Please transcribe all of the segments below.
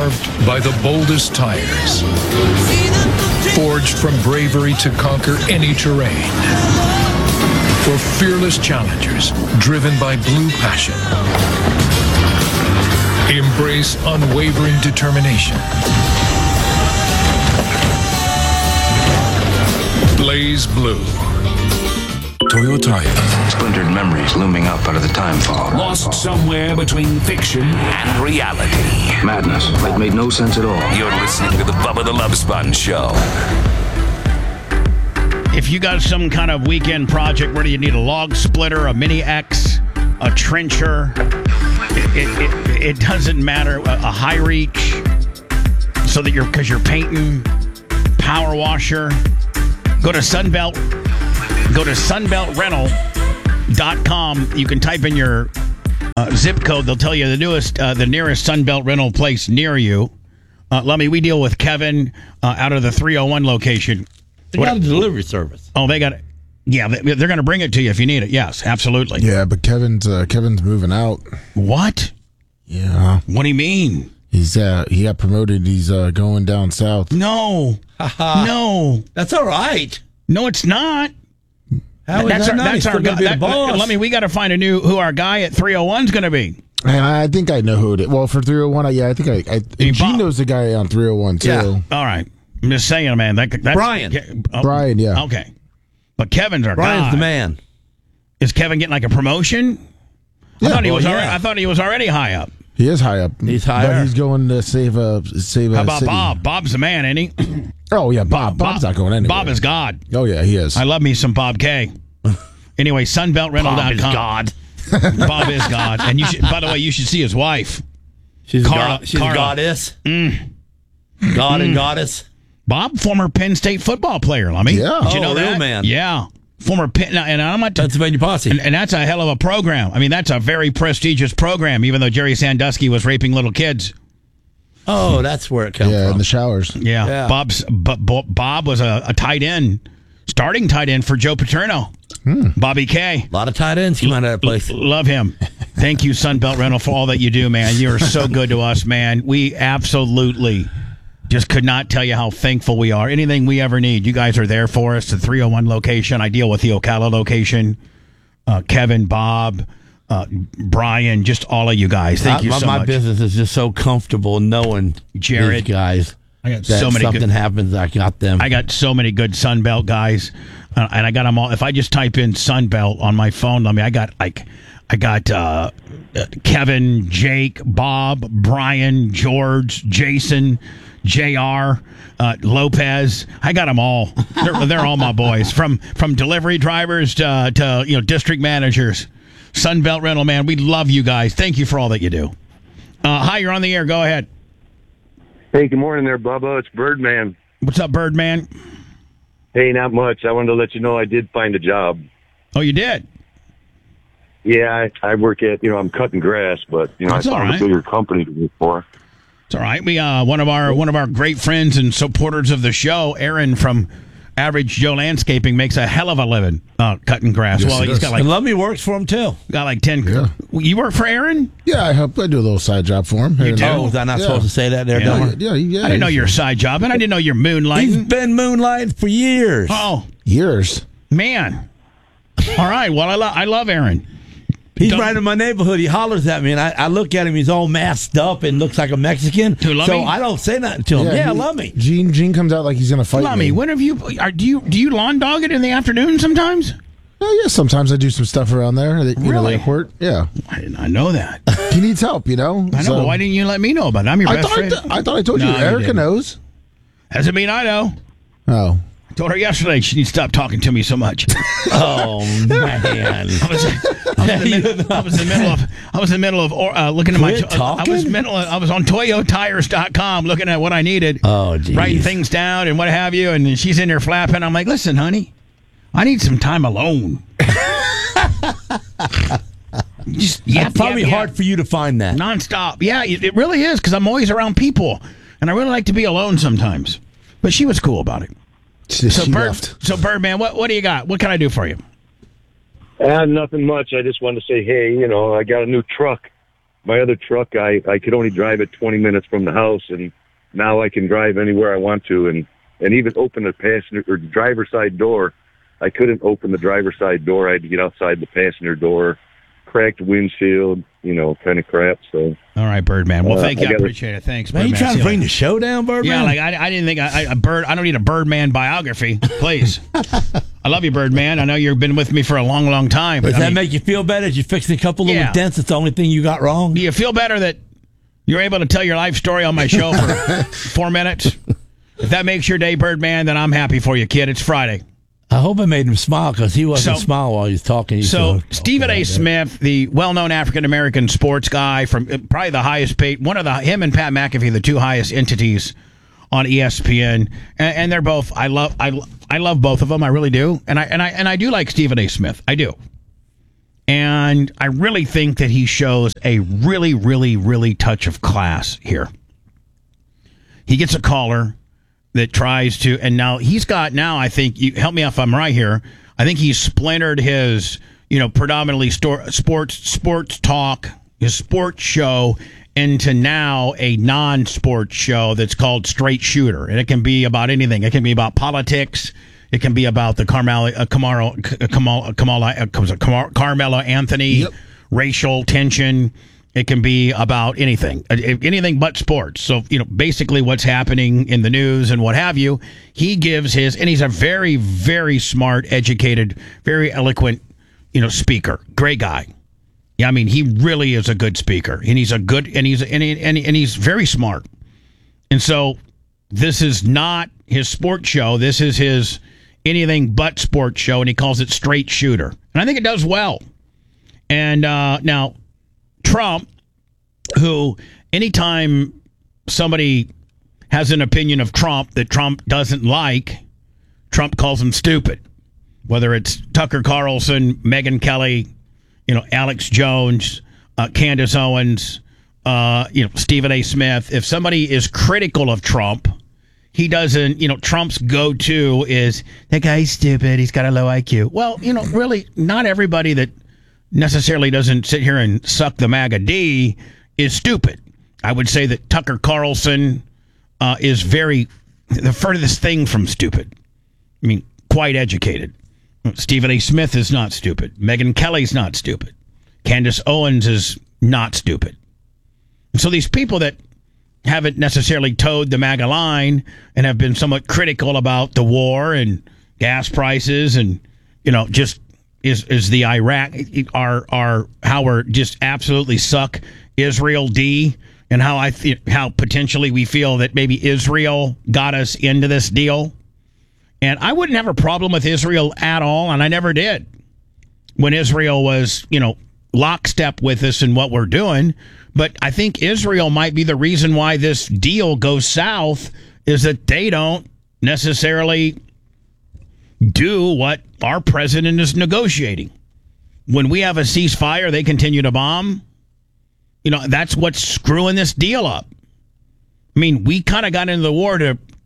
carved by the boldest tires. Forged from bravery to conquer any terrain. For fearless challengers driven by blue passion. Embrace unwavering determination. Blaze Blue. Toyota. Splintered memories looming up out of the time fog. Lost somewhere between fiction and reality. Madness. It made no sense at all. You're listening to the Bubba the Love Sponge Show. If you got some kind of weekend project where you need a log splitter, a mini X, a trencher, it doesn't matter. A high reach, so that because you're painting, power washer. Go to Sunbelt. Go to sunbeltrental.com. You can type in your zip code. They'll tell you the nearest Sunbelt rental place near you. Lummy, we deal with Kevin out of the 301 location. They got a delivery service. Oh, they got it. Yeah, they're going to bring it to you if you need it. Yes, absolutely. Yeah, but Kevin's moving out. What? Yeah. What do you mean? He got promoted. He's going down south. No. No. That's all right. No, it's not. How is that not? He's still going to be the boss. Let me. We got to find who our guy at 301 is going to be. And I think I know who it is. Well, for 301, I think Gene knows the guy on 301 too. Yeah. All right. I'm just saying, man. That's Brian. Brian, yeah. Okay. But Kevin's our guy. Brian's the man. Is Kevin getting like a promotion? Yeah. I thought he was already high up. He is high up. He's higher. But he's going to save a How about city. Bob? Bob's the man, ain't he? Oh, yeah, Bob. Bob's not going anywhere. Bob is God. Oh, yeah, he is. I love me some Bob K. Anyway, sunbeltrental.com. Bob is God. Bob is God. And by the way, you should see his wife. She's Carla. a goddess. God and goddess. Bob, former Penn State football player, Lummy. Yeah. Did you know real that? man. Yeah. Former Penn, and I'm not Pennsylvania Posse. and that's a hell of a program. I mean, that's a very prestigious program, even though Jerry Sandusky was raping little kids. Oh, that's where it comes from. in the showers. Yeah. Bob was a tight end, starting tight end for Joe Paterno. Bobby K. A lot of tight ends come out of that place. Love him. Thank you, Sunbelt Rental, for all that you do, man. You're so good to us, man. We absolutely just could not tell you how thankful we are. Anything we ever need, you guys are there for us. The 301 location. I deal with the Ocala location. Kevin, Bob, Brian, just all of you guys. Thank you so much. My business is just so comfortable knowing Jared, these guys. I got that so many. Something happens, I got them. I got so many good Sunbelt guys, and I got them all. If I just type in Sunbelt on my phone, I got Kevin, Jake, Bob, Brian, George, Jason, JR, Lopez. I got them all. They're all my boys. From delivery drivers to district managers. Sunbelt Rental, man, we love you guys. Thank you for all that you do. Hi, you're on the air. Go ahead. Hey, good morning there, Bubba. It's Birdman. What's up, Birdman? Hey, not much. I wanted to let you know I did find a job. Oh, you did? Yeah, I work at, I'm cutting grass, but, That's I found all right. a bigger company to work for. It's all right. We one of our great friends and supporters of the show, Aaron from Average Joe Landscaping, makes a hell of a living cutting grass. Yes, Well, he he's does. got And Lummy works for him, too. like 10. Yeah. You work for Aaron? Yeah, I do a little side job for him. You do? Oh, was I not Yeah. supposed to say that there, Yeah. Dumber? Yeah. I didn't know you're a side job, and I didn't know you're He's moonlighting. been moonlighting for years. Oh, Years. man. All right. Well, I love Aaron. He's right in my neighborhood. He hollers at me, and I look at him. He's all masked up and looks like a Mexican. Who, Lummy? So I don't say nothing to him. Yeah, Lummy. Gene comes out like he's gonna fight Lummy, me. when have you? Do you lawn dog it in the afternoon sometimes? Oh, yeah, sometimes I do some stuff around there. The Really? airport. Yeah, I did not know that. he needs help. I know. But why didn't you let me know about it? I'm your best friend. I thought I told you. No, you Erica didn't. knows. Doesn't mean I know. Oh, I told her yesterday she needs to stop talking to me so much. Oh, man. I was in the middle of looking at my. Quit talking? I was on ToyoTires.com looking at what I needed. Oh, geez. Writing things down and what have you. And she's in there flapping. I'm like, listen, honey, I need some time alone. It's probably hard for you to find that. Nonstop. Yeah, it really is because I'm always around people, and I really like to be alone sometimes. But she was cool about it. she left. So Birdman, what do you got? What can I do for you? Nothing much. I just wanted to say, hey, I got a new truck. my other truck, I could only drive it 20 minutes from the house, and now I can drive anywhere I want to, and even open the passenger or driver's side door. I couldn't open the driver's side door. I had to get outside the passenger door, cracked windshield, kind of crap. So, all right, Birdman. Well, thank you. I appreciate it. Thanks, Man, Birdman. you trying to bring the show down, Birdman? Yeah, like I didn't think I don't need a Birdman biography, please. I love you, Birdman. I know you've been with me for a long, long time. Does that make you feel better? Did you fix a couple little Yeah. dents? It's the only thing you got wrong? Do you feel better that you're able to tell your life story on my show for 4 minutes? If that makes your day, Birdman, then I'm happy for you, kid. It's Friday. I hope I made him smile because he wasn't smiling while he was talking. Stephen A. Smith, the well-known African-American sports guy from probably the highest paid, him and Pat McAfee, the two highest entities on ESPN, and they're both. I love both of them. I really do, and I do like Stephen A. Smith. I do, and I really think that he shows a really, really, really touch of class here. He gets a caller that tries to, and now I think, you help me if I'm right here, I think he's splintered his, predominantly sports talk, his sports show, into now a non-sports show that's called Straight Shooter. And it can be about anything. It can be about politics. It can be about the Carmelo Anthony racial tension. It can be about anything but sports. So, basically what's happening in the news and what have you, he gives his, and he's a very, very smart, educated, very eloquent, speaker. Great guy. Yeah, I mean, he really is a good speaker, and he's he's very smart. And so this is not his sports show. This is his anything but sports show, and he calls it Straight Shooter. And I think it does well. And now, Trump, who anytime somebody has an opinion of Trump that Trump doesn't like, Trump calls him stupid. Whether it's Tucker Carlson, Megyn Kelly, Alex Jones, Candace Owens, Stephen A. Smith. If somebody is critical of Trump, he doesn't, Trump's go-to is, that guy's stupid, he's got a low IQ. Well, really, not everybody that necessarily doesn't sit here and suck the MAGA D is stupid. I would say that Tucker Carlson is the furthest thing from stupid. I mean, quite educated. Stephen A. Smith is not stupid. Megyn Kelly's not stupid. Candace Owens is not stupid. So these people that haven't necessarily towed the MAGA line and have been somewhat critical about the war and gas prices and, just is the Iraq, our how we're just absolutely suck Israel D, and how potentially we feel that maybe Israel got us into this deal. And I wouldn't have a problem with Israel at all, and I never did when Israel was, lockstep with us in what we're doing. But I think Israel might be the reason why this deal goes south, is that they don't necessarily do what our president is negotiating. When we have a ceasefire, they continue to bomb. That's what's screwing this deal up. I mean, we kind of got into the war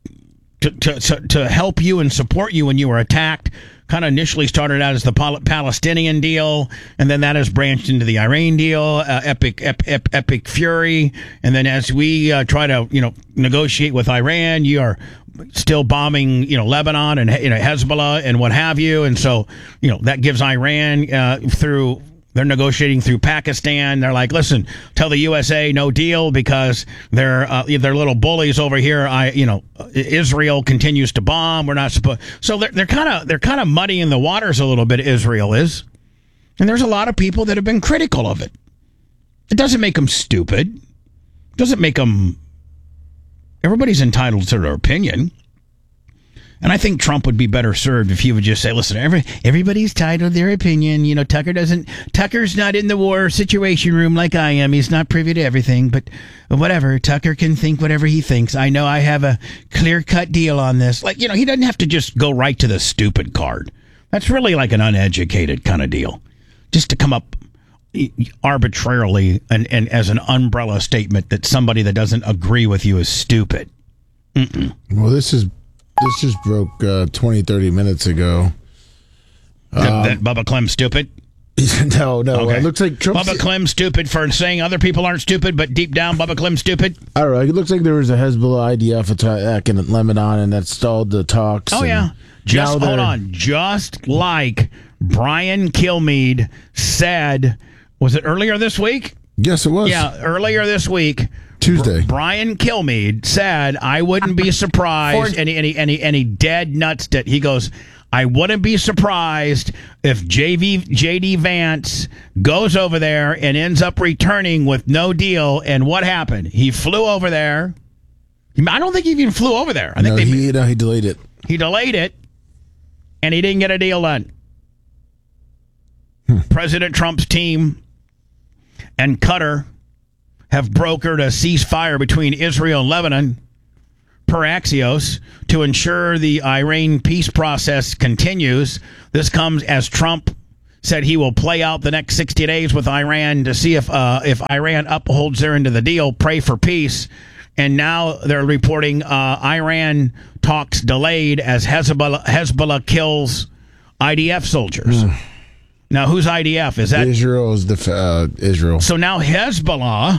to help you and support you when you were attacked. Kind of initially started out as the Palestinian deal, and then that has branched into the Iran deal, epic fury. And then as we try to negotiate with Iran, you are still bombing Lebanon and Hezbollah and what have you. And so that gives Iran through. They're negotiating through Pakistan. They're like, listen, tell the USA no deal because they're little bullies over here. Israel continues to bomb. We're not supposed. So they're kind of muddying the waters a little bit. Israel is, and there's a lot of people that have been critical of it. It doesn't make them stupid. It doesn't make them. Everybody's entitled to their opinion. And I think Trump would be better served if he would just say, listen, everybody's entitled to their opinion. Tucker's not in the war situation room like I am. He's not privy to everything, but whatever. Tucker can think whatever he thinks. I know I have a clear-cut deal on this. He doesn't have to just go right to the stupid card. That's really like an uneducated kind of deal. Just to come up arbitrarily and as an umbrella statement that somebody that doesn't agree with you is stupid. Mm-mm. Well, this just broke 20, 30 minutes ago. That Bubba Clem's stupid? No. Okay. It looks like Trump's... Bubba Clem's stupid for saying other people aren't stupid, but deep down, Bubba Clem's stupid. I don't know. It looks like there was a Hezbollah IDF attack in Lebanon, and that stalled the talks. Oh, yeah. Hold on. Just like Brian Kilmeade said, was it earlier this week? Yes, it was. Yeah, earlier this week. Tuesday. Brian Kilmeade said, I wouldn't be surprised. And he dead nuts it. He goes, I wouldn't be surprised if J.D. Vance goes over there and ends up returning with no deal. And what happened? He flew over there. I don't think he even flew over there. I think he delayed it. He delayed it, and he didn't get a deal done. President Trump's team and Qatar have brokered a ceasefire between Israel and Lebanon, per Axios, to ensure the Iran peace process continues. This comes as Trump said he will play out the next 60 days with Iran to see if Iran upholds their end of the deal, pray for peace. And now they're reporting Iran talks delayed as Hezbollah kills IDF soldiers. Now, who's IDF? Is that Israel? Is Israel? So now Hezbollah,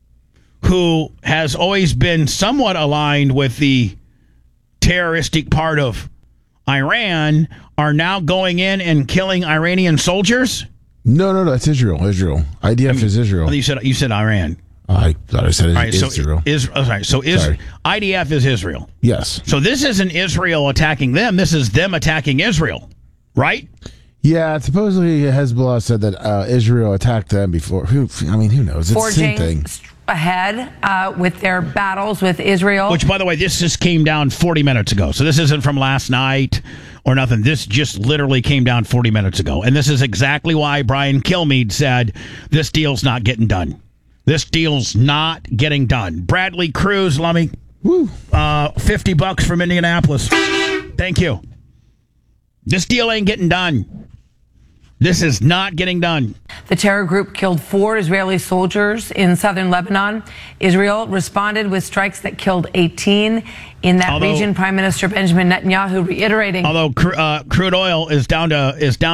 who has always been somewhat aligned with the terroristic part of Iran, are now going in and killing Iranian soldiers? No, that's Israel. IDF is Israel. You said Iran. I thought I said Israel. Sorry. IDF is Israel. Yes. So this isn't Israel attacking them. This is them attacking Israel, right? Yeah, supposedly Hezbollah said that Israel attacked them before. Who knows? It's the same thing. Ahead with their battles with Israel. Which, by the way, this just came down 40 minutes ago. So this isn't from last night or nothing. This just literally came down 40 minutes ago. And this is exactly why Brian Kilmeade said this deal's not getting done. This deal's not getting done. Bradley Cruz, Lummy. Woo. $50 from Indianapolis. Thank you. This deal ain't getting done. This is not getting done. The terror group killed 4 Israeli soldiers in southern Lebanon. Israel responded with strikes that killed 18 in that region. Prime Minister Benjamin Netanyahu reiterating. Although crude oil is down to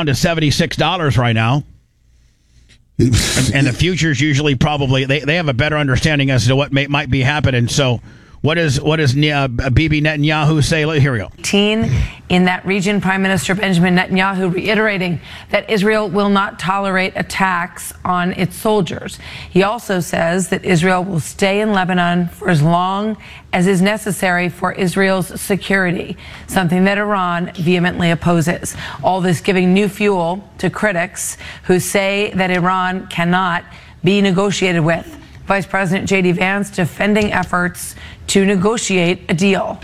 $76 right now. and the futures usually probably they have a better understanding as to what might be happening. So what does Bibi Netanyahu say? Here we go. In that region, Prime Minister Benjamin Netanyahu reiterating that Israel will not tolerate attacks on its soldiers. He also says that Israel will stay in Lebanon for as long as is necessary for Israel's security, something that Iran vehemently opposes. All this giving new fuel to critics who say that Iran cannot be negotiated with. Vice President J.D. Vance defending efforts to negotiate a deal.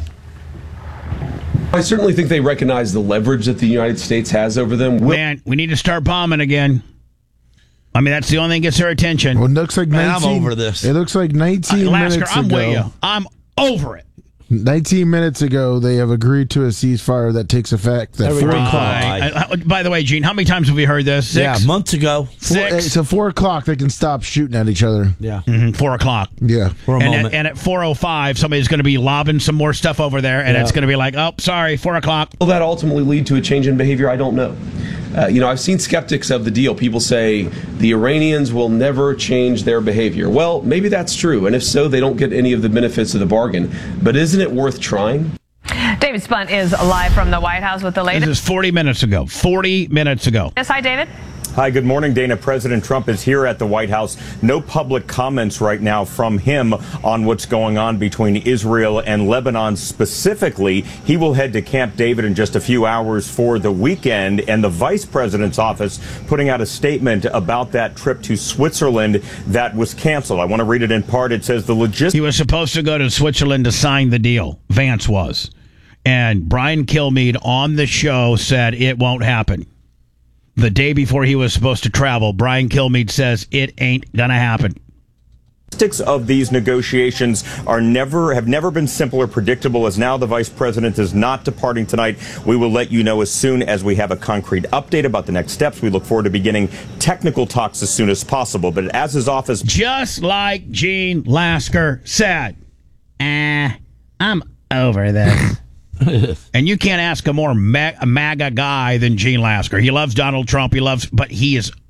I certainly think they recognize the leverage that the United States has over them. Man, we need to start bombing again. I mean, that's the only thing that gets their attention. Well, it looks like 19, I'm over this. It looks like 19 Lasker, minutes I'm ago. with you. I'm over it. 19 minutes ago, they have agreed to a ceasefire that takes effect at 4 o'clock. By the way, Gene, how many times have we heard this? 6? Yeah, months ago. 6. So 4 o'clock, they can stop shooting at each other. Yeah. 4 o'clock. Yeah. For a moment. And at 4:05, somebody's going to be lobbing some more stuff over there, and it's going to be like, oh, sorry, 4 o'clock. Will that ultimately lead to a change in behavior? I don't know. I've seen skeptics of the deal. People say the Iranians will never change their behavior. Well, maybe that's true. And if so, they don't get any of the benefits of the bargain. But isn't it worth trying? David Spunt is live from the White House with the latest. This is 40 minutes ago. 40 minutes ago. Yes, hi, David. Hi, good morning, Dana. President Trump is here at the White House. No public comments right now from him on what's going on between Israel and Lebanon specifically. He will head to Camp David in just a few hours for the weekend, and the vice president's office putting out a statement about that trip to Switzerland that was canceled. I want to read it in part. It says the logistics. He was supposed to go to Switzerland to sign the deal. Vance was. And Brian Kilmeade on the show said it won't happen. The day before he was supposed to travel, Brian Kilmeade says it ain't gonna happen. Of these negotiations have never been simple or predictable. As now the vice president is not departing tonight, we will let you know as soon as we have a concrete update about the next steps. We look forward to beginning technical talks as soon as possible. But as his office, just like Gene Lasker said, I'm over this. And you can't ask a more MAGA guy than Gene Lasker. He loves Donald Trump. But he is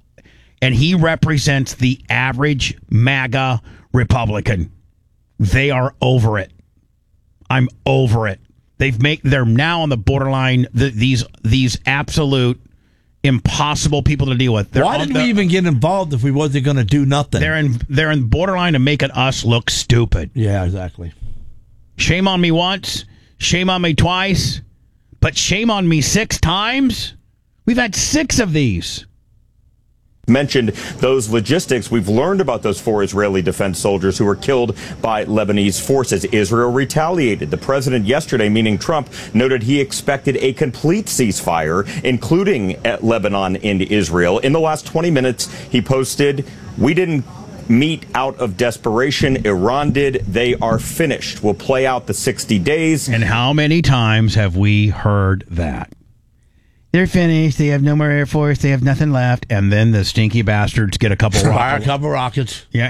and he represents the average MAGA Republican. They are over it. I'm over it. They're now on the borderline. These absolute impossible people to deal with. Why did we even get involved if we wasn't going to do nothing? They're in borderline of making us look stupid. Yeah, exactly. Shame on me once, shame on me twice, but shame on me 6 times? We've had 6 of these. Mentioned those logistics. We've learned about those 4 Israeli defense soldiers who were killed by Lebanese forces. Israel retaliated. The president yesterday, meaning Trump, noted he expected a complete ceasefire, including at Lebanon and Israel. In the last 20 minutes, he posted, "We didn't meet out of desperation. Iran did. They are finished. We'll play out the 60 days. And how many times have we heard that? They're finished. They have no more Air Force. They have nothing left. And then the stinky bastards get a couple rockets. Fire a couple rockets. Yeah.